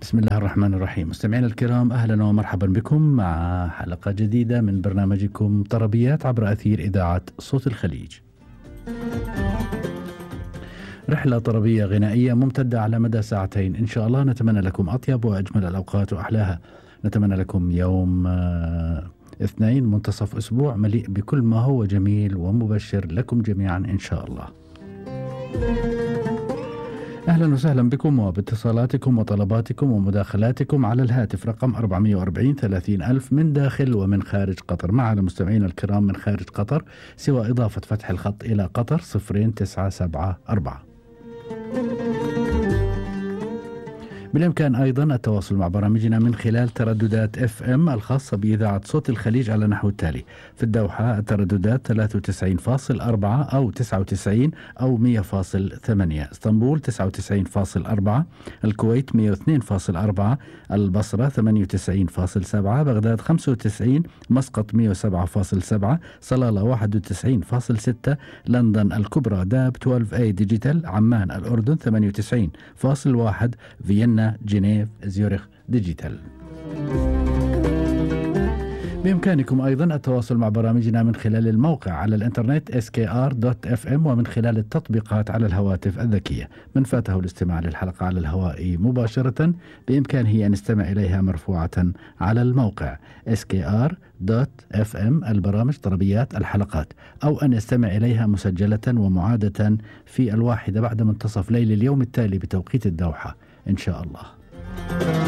بسم الله الرحمن الرحيم. مستمعينا الكرام، أهلا ومرحبا بكم مع حلقة جديدة من برنامجكم طربيات عبر أثير إذاعة صوت الخليج. رحلة طربية غنائية ممتدة على مدى ساعتين إن شاء الله. نتمنى لكم أطيب وأجمل الأوقات وأحلاها. نتمنى لكم يوم اثنين منتصف أسبوع مليء بكل ما هو جميل ومبشر لكم جميعا إن شاء الله. أهلا وسهلا بكم وباتصالاتكم وطلباتكم ومداخلاتكم على الهاتف رقم 440 30 ألف من داخل ومن خارج قطر. معنا مستمعينا الكرام من خارج قطر سوى إضافة فتح الخط إلى قطر 0974. بالإمكان أيضا التواصل مع برامجنا من خلال ترددات FM الخاصة بإذاعة صوت الخليج على نحو التالي: في الدوحة الترددات 93.4 أو 99 أو 100.8، اسطنبول 99.4، الكويت 102.4، البصرة 98.7، بغداد 95، مسقط 107.7، صلالة 91.6، لندن الكبرى داب 12A ديجيتال، عمان الأردن 98.1، فيينا جنيف زيورخ ديجيتال. بإمكانكم أيضا التواصل مع برامجنا من خلال الموقع على الإنترنت skr.fm ومن خلال التطبيقات على الهواتف الذكية. من فاته الاستماع للحلقة على الهواء مباشرة بإمكانه أن يستمع إليها مرفوعة على الموقع skr.fm البرامج طربيات الحلقات، أو أن يستمع إليها مسجلة ومعادة في 1 بعد منتصف ليل اليوم التالي بتوقيت الدوحة إن شاء الله.